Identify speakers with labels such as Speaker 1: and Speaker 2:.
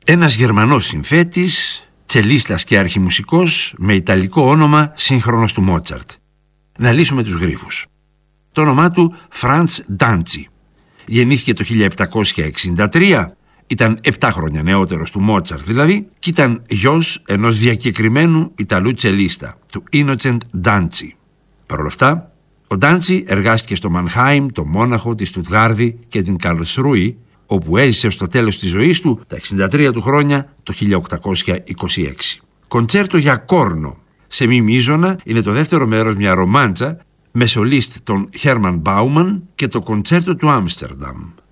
Speaker 1: Ένας Γερμανός συνθέτης, τσελίστας και αρχιμουσικός με ιταλικό όνομα σύγχρονος του Μότσαρτ. Να λύσουμε τους γρίφους. Το όνομά του Φραντς Ντάντσι. Γεννήθηκε το 1763, ήταν 7 χρόνια νεότερος του Μότσαρτ δηλαδή, και ήταν γιος ενός διακεκριμένου Ιταλού τσελίστα, του Innocent Ντάντσι. Παρ' όλα αυτά, ο Ντάντσι εργάστηκε στο Μανχάιμ, το Μόναχο, τη Στουτγάρδη και την Καρλσρούη, όπου έζησε ως το τέλος της ζωής του, τα 63 του χρόνια, το 1826. Κοντσέρτο για κόρνο σε μη μείζωνα είναι το δεύτερο μέρος μια ρομάντσα με σολίστ τον Χέρμαν Μπάουμαν και το κοντσέρτο του Άμστερνταμ.